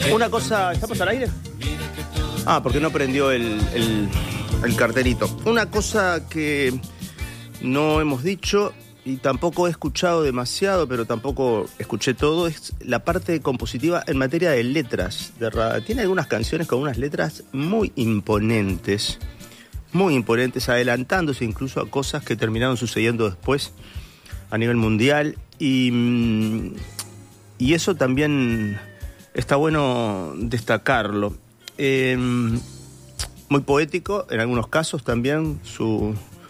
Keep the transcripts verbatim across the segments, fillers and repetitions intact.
Una cosa... ¿Estamos al aire? Ah, porque no prendió el, el, el cartelito. Una cosa que no hemos dicho y tampoco he escuchado demasiado, pero tampoco escuché todo, es la parte compositiva en materia de letras. De Rada. Tiene algunas canciones con unas letras muy imponentes, muy imponentes, adelantándose incluso a cosas que terminaron sucediendo después a nivel mundial. Y, y eso también está bueno destacarlo. Eh, muy poético en algunos casos también su,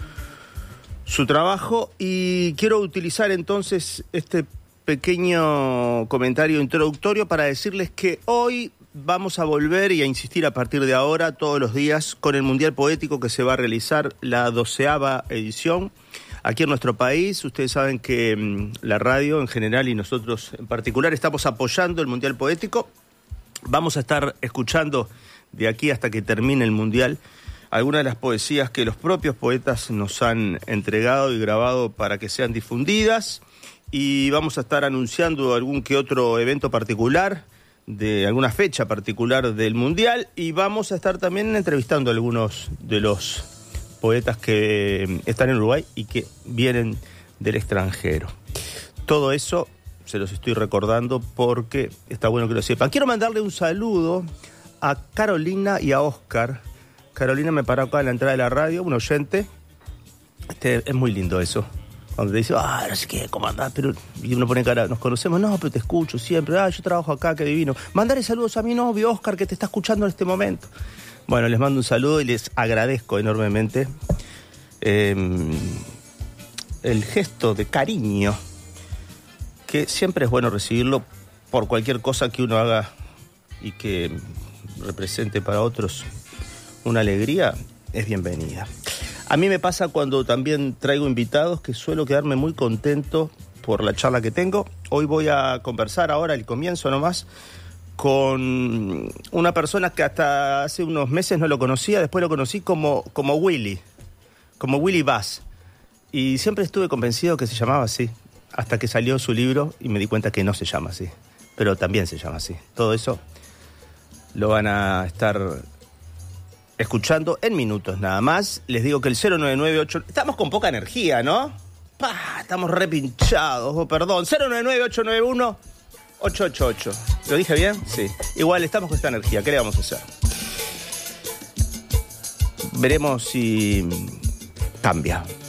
su trabajo, y quiero utilizar entonces este pequeño comentario introductorio para decirles que hoy vamos a volver y a insistir a partir de ahora todos los días con el Mundial Poético, que se va a realizar la doceava edición aquí en nuestro país. Ustedes saben que mmm, la radio en general y nosotros en particular estamos apoyando el Mundial Poético. Vamos a estar escuchando de aquí hasta que termine el Mundial algunas de las poesías que los propios poetas nos han entregado y grabado para que sean difundidas, y vamos a estar anunciando algún que otro evento particular, de alguna fecha particular del Mundial, y vamos a estar también entrevistando a algunos de los poetas que están en Uruguay y que vienen del extranjero. Todo eso se los estoy recordando porque está bueno que lo sepan. Quiero mandarle un saludo a Carolina y a Oscar. Carolina me paró acá en la entrada de la radio, un oyente. Este, es muy lindo eso. Cuando te dice, ah, no sé qué, ¿cómo andás? Pero, y uno pone cara, nos conocemos, no, pero te escucho siempre. Ah, yo trabajo acá, qué divino. Mandale saludos a mi novio, Oscar, que te está escuchando en este momento. Bueno, les mando un saludo y les agradezco enormemente eh, el gesto de cariño, que siempre es bueno recibirlo por cualquier cosa que uno haga y que represente para otros una alegría, es bienvenida. A mí me pasa cuando también traigo invitados que suelo quedarme muy contento por la charla que tengo. Hoy voy a conversar ahora, el comienzo nomás, con una persona que hasta hace unos meses no lo conocía, después lo conocí como, como Willy, como Willy Bass. Y siempre estuve convencido que se llamaba así, hasta que salió su libro y me di cuenta que no se llama así, pero también se llama así. Todo eso lo van a estar escuchando en minutos nada más. Les digo que el cero nueve nueve ocho... Estamos con poca energía, ¿no? ¡Pah! Estamos repinchados, oh, perdón. cero nueve nueve ocho nueve uno ocho ocho ocho. ¿Lo dije bien? Sí. Igual estamos con esta energía. ¿Qué le vamos a hacer? Veremos si cambia.